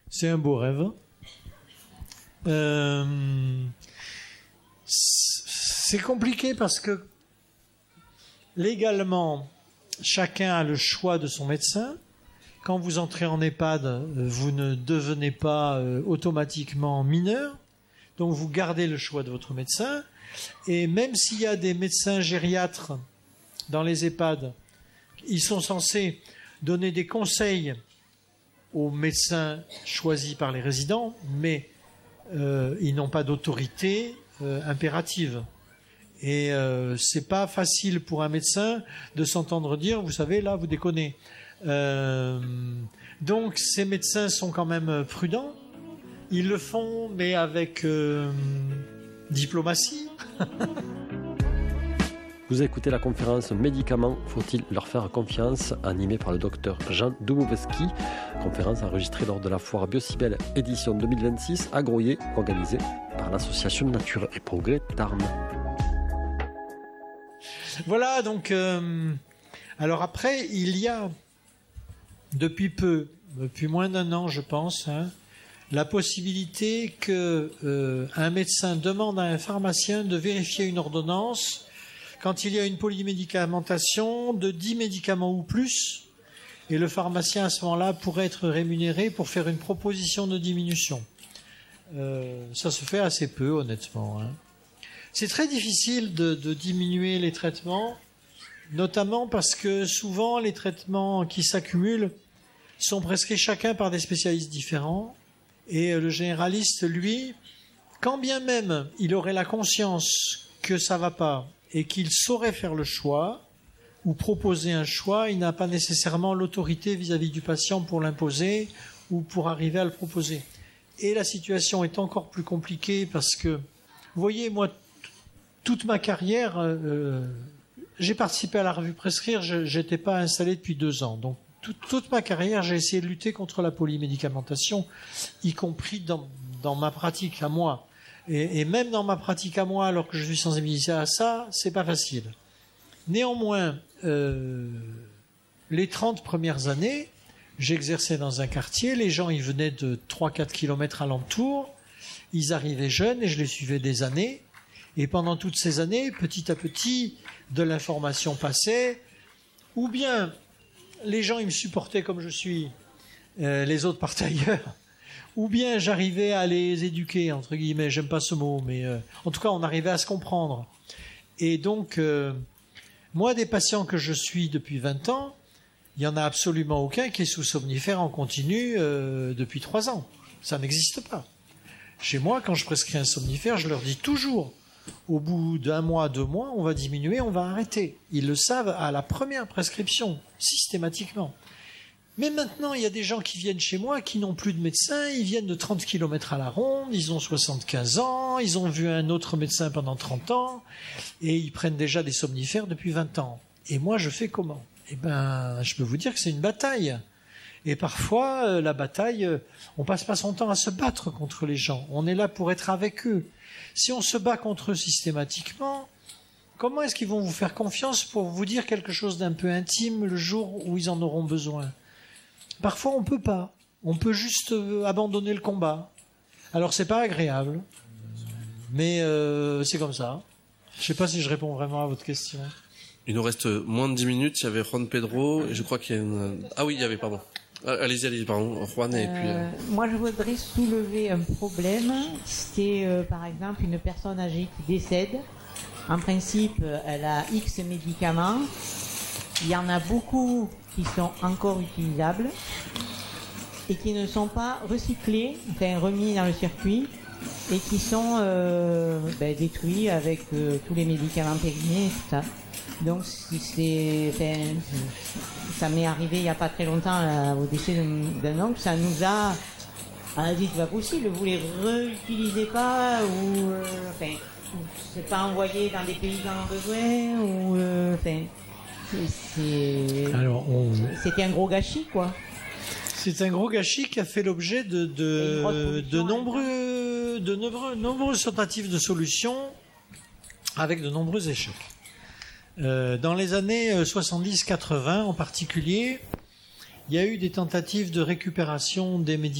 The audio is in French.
C'est un beau rêve. C'est compliqué parce que légalement, chacun a le choix de son médecin. Quand vous entrez en EHPAD, vous ne devenez pas automatiquement mineur. Donc vous gardez le choix de votre médecin. Et même s'il y a des médecins gériatres dans les EHPAD, ils sont censés donner des conseils aux médecins choisis par les résidents, mais ils n'ont pas d'autorité impérative. Et c'est pas facile pour un médecin de s'entendre dire, vous savez, là, vous déconnez. Donc ces médecins sont quand même prudents. Ils le font, mais avec diplomatie. Vous écoutez la conférence Médicaments, faut-il leur faire confiance, animée par le docteur Jean Doumowski. Conférence enregistrée lors de la foire Biocibel édition 2026 à Groyer, organisée par l'association Nature et Progrès Tarn. Voilà, donc alors après, il y a depuis moins d'1 an, je pense, la possibilité que un médecin demande à un pharmacien de vérifier une ordonnance quand il y a une polymédicamentation de 10 médicaments ou plus, et le pharmacien à ce moment-là pourrait être rémunéré pour faire une proposition de diminution. Ça se fait assez peu, honnêtement. C'est très difficile de diminuer les traitements, notamment parce que souvent les traitements qui s'accumulent sont prescrits chacun par des spécialistes différents, et le généraliste, lui, quand bien même il aurait la conscience que ça va pas, et qu'il saurait faire le choix, ou proposer un choix, il n'a pas nécessairement l'autorité vis-à-vis du patient pour l'imposer, ou pour arriver à le proposer. Et la situation est encore plus compliquée parce que, vous voyez, moi, toute ma carrière, j'ai participé à la revue Prescrire, j'étais pas installé depuis 2 ans. Donc, toute ma carrière, j'ai essayé de lutter contre la polymédicamentation, y compris dans ma pratique à moi. Et même dans ma pratique à moi, alors que je suis sensibilisé à ça, c'est pas facile. Néanmoins, les 30 premières années, j'exerçais dans un quartier, les gens ils venaient de 3-4 kilomètres alentour, ils arrivaient jeunes et je les suivais des années. Et pendant toutes ces années, petit à petit, de l'information passait, ou bien les gens ils me supportaient comme je suis, les autres partaient ailleurs. Ou bien j'arrivais à les éduquer, entre guillemets, j'aime pas ce mot, mais en tout cas on arrivait à se comprendre. Et donc, moi des patients que je suis depuis 20 ans, il n'y en a absolument aucun qui est sous somnifère en continu depuis 3 ans. Ça n'existe pas. Chez moi, quand je prescris un somnifère, je leur dis toujours, au bout d'1 mois, 2 mois, on va diminuer, on va arrêter. Ils le savent à la première prescription, systématiquement. Mais maintenant, il y a des gens qui viennent chez moi qui n'ont plus de médecin, ils viennent de 30 km à la ronde, ils ont 75 ans, ils ont vu un autre médecin pendant 30 ans, et ils prennent déjà des somnifères depuis 20 ans. Et moi, je fais comment ? Eh ben, je peux vous dire que c'est une bataille. Et parfois, la bataille, on passe pas son temps à se battre contre les gens. On est là pour être avec eux. Si on se bat contre eux systématiquement, comment est-ce qu'ils vont vous faire confiance pour vous dire quelque chose d'un peu intime le jour où ils en auront besoin ? Parfois, on peut pas. On peut juste abandonner le combat. Alors, c'est pas agréable, mais c'est comme ça. Je sais pas si je réponds vraiment à votre question. Il nous reste moins de 10 minutes. Il y avait Juan Pedro, et je crois qu'il y a une... Ah oui, il y avait, pardon. Allez-y, pardon, Juan, et puis... Moi, je voudrais soulever un problème. C'est, par exemple, une personne âgée qui décède. En principe, elle a X médicaments. Il y en a beaucoup qui sont encore utilisables et qui ne sont pas recyclés, enfin remis dans le circuit, et qui sont détruits avec tous les médicaments périmés et tout ça. Donc ça m'est arrivé il n'y a pas très longtemps au décès d'un oncle, ça nous a... On a dit c'est pas possible, vous les réutilisez pas ou c'est pas envoyé dans des pays qui en ont besoin ou c'était un gros gâchis, quoi. C'est un gros gâchis qui a fait l'objet de nombreuses tentatives de solutions avec de nombreux échecs. Dans les années 70-80 en particulier, il y a eu des tentatives de récupération des médicaments